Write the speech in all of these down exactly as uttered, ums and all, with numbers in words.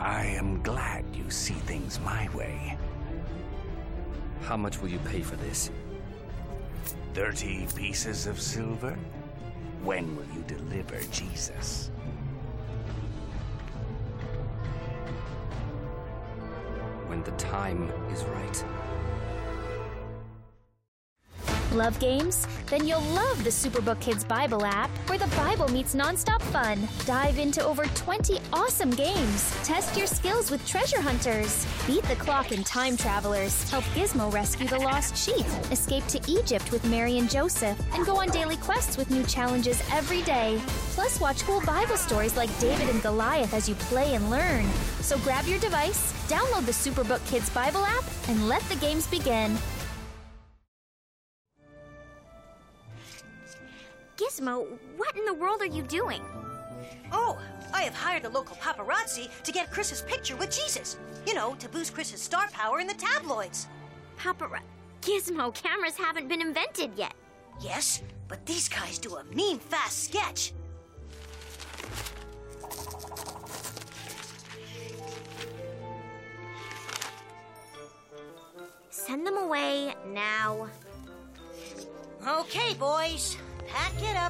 I am glad you see things my way. How much will you pay for this? Thirty pieces of silver? When will you deliver Jesus? When the time is right. Love games? Then you'll love the Superbook Kids Bible app, where the Bible meets nonstop fun. Dive into over twenty awesome games. Test your skills with treasure hunters. Beat the clock in Time Travelers. Help Gizmo rescue the lost sheep. Escape to Egypt with Mary and Joseph. And go on daily quests with new challenges every day. Plus, watch cool Bible stories like David and Goliath as you play and learn. So grab your device, download the Superbook Kids Bible app, and let the games begin. Gizmo, what in the world are you doing? Oh, I have hired the local paparazzi to get Chris's picture with Jesus. You know, to boost Chris's star power in the tabloids. Papara... Gizmo, cameras haven't been invented yet. Yes, but these guys do a mean fast sketch. Send them away now. Okay, boys. Pack it up.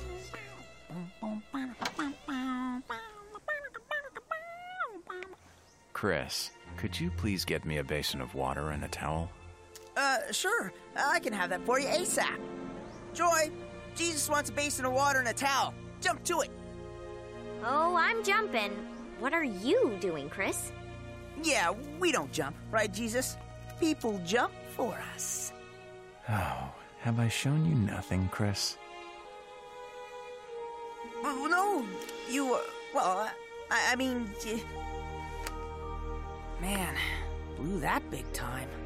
Chris, could you please get me a basin of water and a towel? Uh, sure. I can have that for you ASAP. Joy, Jesus wants a basin of water and a towel. Jump to it. Oh, I'm jumping. What are you doing, Chris? Yeah, we don't jump, right, Jesus? People jump for us. Oh, have I shown you nothing, Chris? Oh, no, you, uh, well, I, I mean, y- man, blew that big time.